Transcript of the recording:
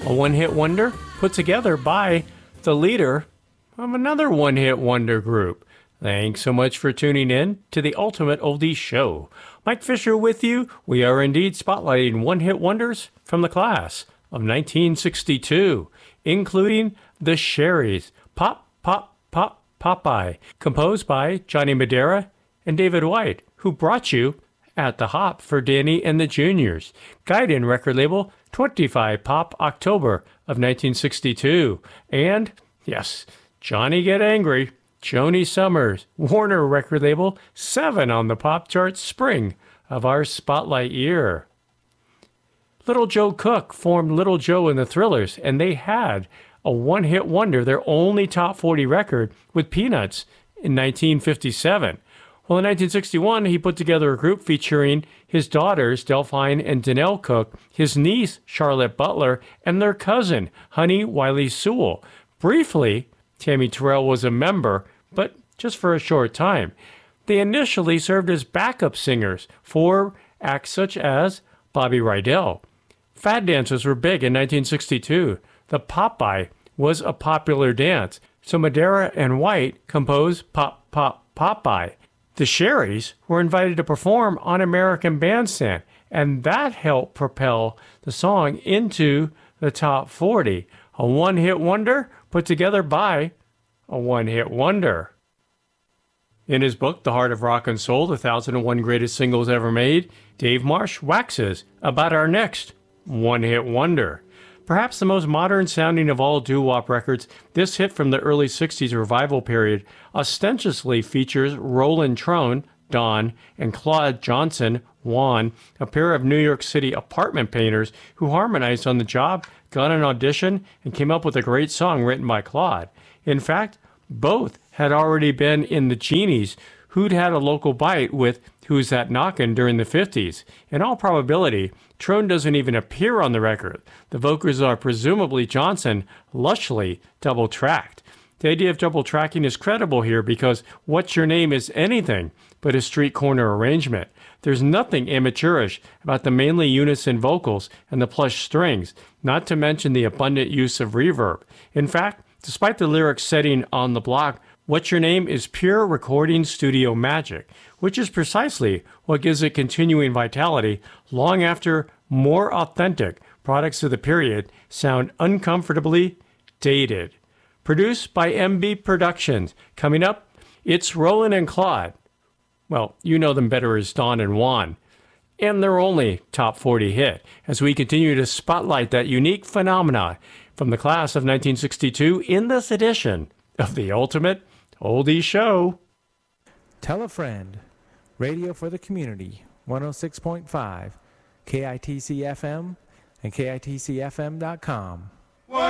a one-hit wonder put together by the leader of another one-hit wonder group. Thanks so much for tuning in to the Ultimate Oldies Show. Mike Fisher with you. We are indeed spotlighting one-hit wonders from the class of 1962, including the Sherrys, Pop, Pop, Pop, Popeye, composed by Johnny Madera and David White, who brought you At the Hop for Danny and the Juniors, Guidon record label 25 Pop October of 1962, and, yes, Johnny Get Angry, Joni Summers, Warner record label 7 on the pop chart spring of our spotlight year. Little Joe Cook formed Little Joe and the Thrillers, and they had a one-hit wonder, their only top 40 record, with Peanuts in 1957. Well, in 1961, he put together a group featuring his daughters, Delphine and Danelle Cook, his niece, Charlotte Butler, and their cousin, Honey Wiley Sewell. Briefly, Tammy Terrell was a member, but just for a short time. They initially served as backup singers for acts such as Bobby Rydell. Fad dances were big in 1962. The Popeye was a popular dance, so Madera and White composed Pop, Pop, Popeye. The Sherrys were invited to perform on American Bandstand, and that helped propel the song into the top 40. A one-hit wonder put together by a one-hit wonder. In his book, The Heart of Rock and Soul, the 1001 Greatest Singles Ever Made, Dave Marsh waxes about our next one-hit wonder. Perhaps the most modern-sounding of all doo-wop records, this hit from the early 60s revival period ostensibly features Roland Trone, Don, and Claude Johnson, Juan, a pair of New York City apartment painters who harmonized on the job, got an audition, and came up with a great song written by Claude. In fact, both had already been in the Genies, who'd had a local bite with Who's That Knockin' during the 50s. In all probability, Trone doesn't even appear on the record. The vocals are presumably Johnson, lushly double-tracked. The idea of double-tracking is credible here because What's Your Name is anything but a street corner arrangement. There's nothing amateurish about the mainly unison vocals and the plush strings, not to mention the abundant use of reverb. In fact, despite the lyrics setting on the block, What's Your Name is pure recording studio magic, which is precisely what gives it continuing vitality long after more authentic products of the period sound uncomfortably dated. Produced by MB Productions. Coming up, it's Roland and Claude. Well, you know them better as Don and Juan. And their only top 40 hit, as we continue to spotlight that unique phenomena from the class of 1962 in this edition of the Ultimate Oldies Show. Tell a friend. Radio for the Community, 106.5, KITC FM, and KITCFM.com.